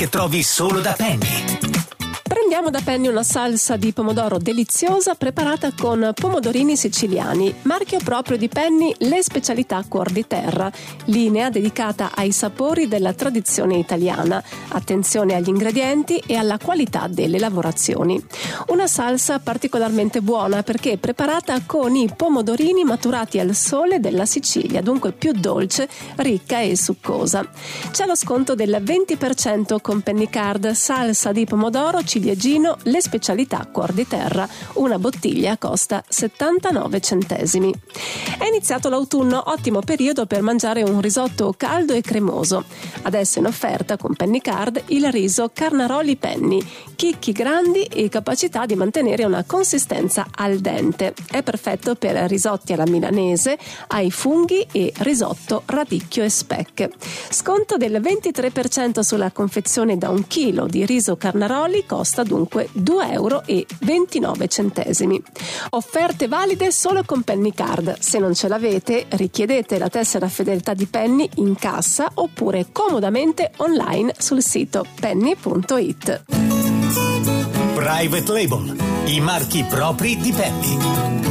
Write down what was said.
che trovi solo da Penny. Prendiamo da Penny una salsa di pomodoro deliziosa preparata con pomodorini siciliani, marchio proprio di Penny, le specialità Cuor di Terra, linea dedicata ai sapori della tradizione italiana. Attenzione agli ingredienti e alla qualità delle lavorazioni. Una salsa particolarmente buona perché è preparata con i pomodorini maturati al sole della Sicilia, dunque più dolce, ricca e succosa. C'è lo sconto del 20% con Penny Card, salsa di pomodoro ciliegino, le specialità Cuor di Terra. Una bottiglia costa 79 centesimi. È iniziato l'autunno, ottimo periodo per mangiare un risotto caldo e cremoso. Adesso in offerta con Penny Card il riso Carnaroli Penny, chicchi grandi e capacità di mantenere una consistenza al dente. È perfetto per risotti alla milanese, ai funghi e risotto radicchio e speck. Sconto del 23% sulla confezione da 1 chilo di riso Carnaroli, costa dunque 2,29 €. Offerte valide solo con Penny Card. Se non ce l'avete, richiedete la tessera fedeltà di Penny in cassa oppure comodamente online sul sito penny.it. Private Label, i marchi propri di Penny.